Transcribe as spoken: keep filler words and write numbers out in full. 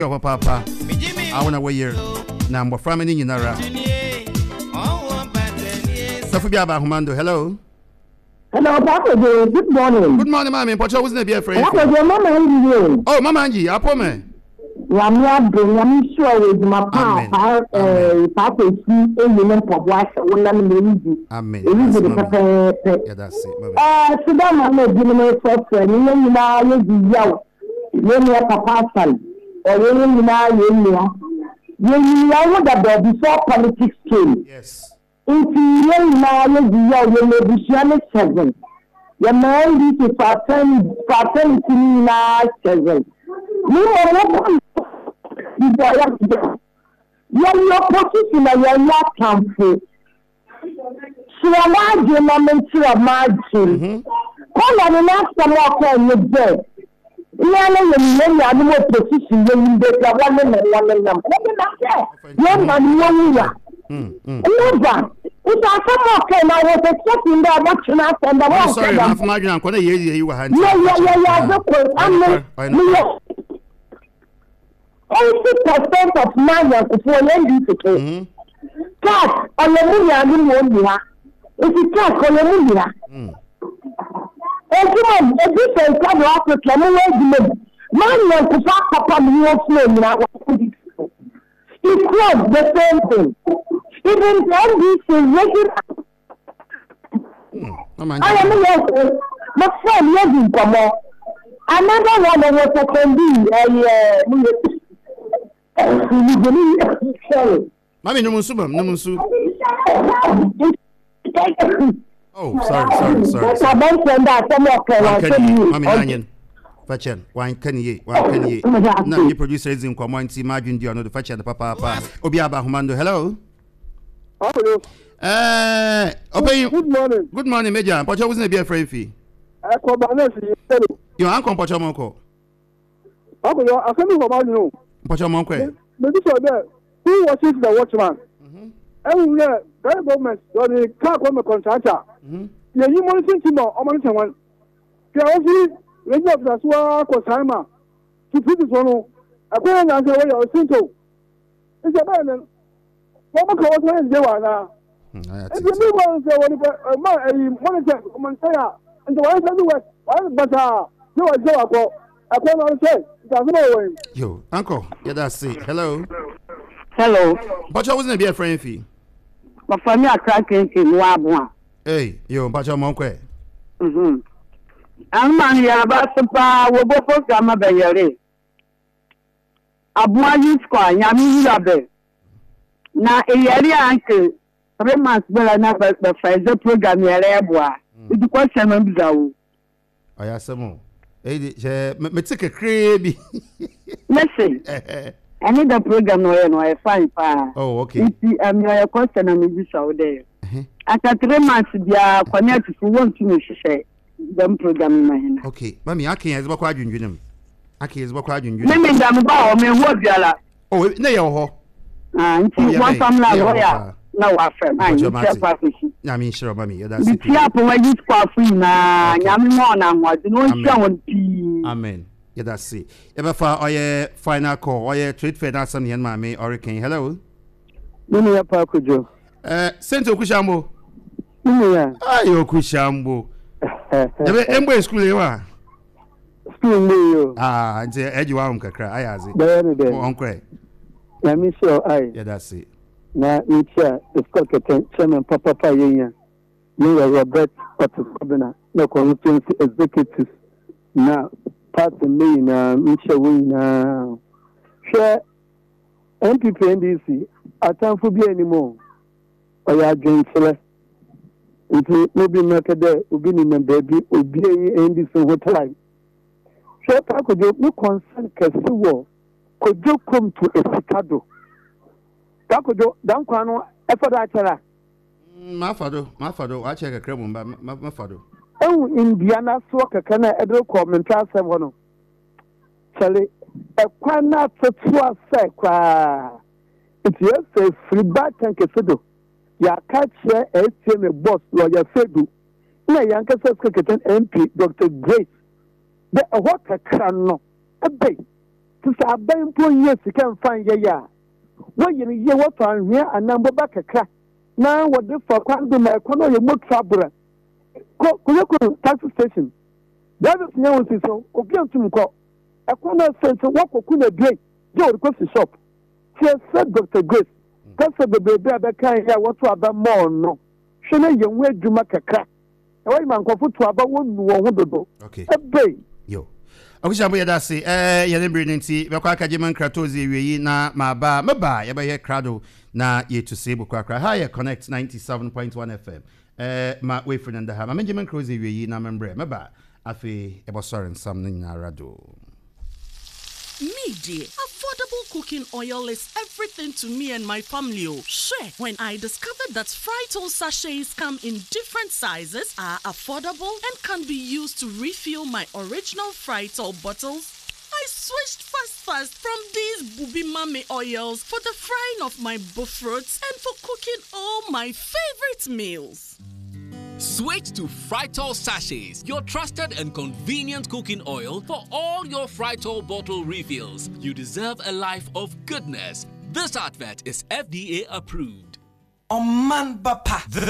Your papa. I wanna wait here. Now I'm from any Nara. Safubia Bahumando, hello. Hello, Papa. Good morning. Good morning, Mammy. But I wasn't be afraid. Papa, your mama Angie. Oh, Mama Angie, I promise. Yamia bring I'm sure with my papa, uh, Papa, see a woman for wife, one and lady. Amen. Yeah, that's it. Uh, so that man is giving me first friend. You know, you know, you know, you know, Papa, son, or you know, you know, you know, you know that before politics came. Yes. If you know, you know, you know, you know, seven. Your man is for ten, for ten, seven. You know, your position and your lap country. So a large moment to a margin. All of the last time I came with death. You know, many animal position when you get a woman and one of them. Young man, young man. Never. If I come okay, I was expecting that watching us and the one. Sorry, I'm from Margin. I'm going to hear you. Yeah, yeah, yeah, yeah. I'm not. eighty percent of Maya before lending to pay. Cash on the money I didn't want you. If you cash on the money, everyone, a different kind of Africa, no way to live. Man wants to fuck up on the old now. It's not the same thing. Even then, this is regular. I am a yes, but friend, yes, you come on. Another one of what I can be a Mami, no musu, no musu. Oh, sorry, sorry, sorry. sorry. Mami, Nanyan. Fachen, one can ye, one can ye. Now, you producer is in command, imagine you know the Fachen, the papa. Obiaba Humando, hello. Hello. Eh, okay. Good morning. Good morning, Major. But I wasn't be afraid fee. I call Banesi. Your uncle Pochamonco. Uncle, I can't know you. Pochamonco. Maybe so there. Who watches the watchman? And we are very government, the car come contractor. Yeah, you want to see more or one. Pierre, regular that's why Cosima. To put this one, I couldn't answer what you're saying. It's a man. What call is there now? It's a new one, so when a monitor, Mansaya, and the one that was, but uh, you are so I can't say, there's no way. Yo, uncle, yeah, that's it. Hello. Hello. But I wasn't be a friend fee. But for me, I can't think in one. Hey, yo, but your monque. Hm. I'm man, you're about to buy a book of Gamma Bayere. Abua you squire, Yami Yabe. Now, a year uncle, three months better enough the Fraser program, your airboy. It's a question of Zao. I asked some more. Hey, me take a crabby. Listen. I need a program no no I find pa. Oh, okay. I'm your question and maybe so there. After three months they are connected to one to share them program in my hand. Okay. Mami, I can't as kwa dwundwunem. I can't as kwa dwundwunem. Me me dam ba o me ho biala. Oh, na ye ho. Ah, nti one time la lawyer. Na wa frame. Ah, you check pa fishi. Na me sure mami, that's it. Ti apo wa use kwa free na nyame mo na nwade no hia won pi. Amen. Yeah, that's it. Ever for our final call, or trade fair that's on the end, mammy, Hurricane. Hello. Mini ya pa kujo. Uh, Sento Kushambo. Mini ya. Ah, yo Kushambo. Ebe embo school ewa. School me yo. Ah, nje eji wa umkakra. Ayazi. There ni there. Onkwe. Na mi sure ai. Yeah, that's it. Na icha Scott Keten chairman papa pa yenya. You Robert Otis Kobina. No constituency executive. Na part me na Michelle na share M P P N D C atamfo bi animo oya dwensele nti maybe make there obi ni member bi obi N D C hotel share ta ko jo no concern kese wo ko jo come to Esikado ta ko jo dan kwa no e fada achara ma fado ma fado a che kakra mu ba ma fado en Indiana so kakana edro commentary asem wono chale e kwana tetua se kwa it yes say free back tank fedo ya catch S T M boss lawyer fedu na yanka se skaketen M P Doctor Grace the what kakra no ebe to say aban po years can find ya. What you hear what on here and number back a crack. Now what the fuck can do my corner your more trouble. Go taxi station. That is now so okay to me call. A corner sense of what could a great go to the shop. She said Doctor Grace. That's the baby that can hear what to about more no. She know you way do make a crack. Why man go to about one who do. Okay. Yo. Obisha boy da say eh ye nembre nti be kwa kajeman kratozi wi na ma ba me ba ye be ye krado na ye to say bukwa kra ha ye connect ninety-seven point one F M eh ma we friend da ha ma jeman krozi wi na membre me ba afi e bo sorry sam na rado. Me dear, affordable cooking oil is everything to me and my family. Oh, sure. When I discovered that Frytol sachets come in different sizes, are affordable, and can be used to refill my original Frytol bottles, I switched fast fast from these Bubi Mame oils for the frying of my buffroots and for cooking all my favorite meals. Switch to Frytol sachets, your trusted and convenient cooking oil for all your Frytol bottle refills. You deserve a life of goodness. This advert is F D A approved. Oman Bapa.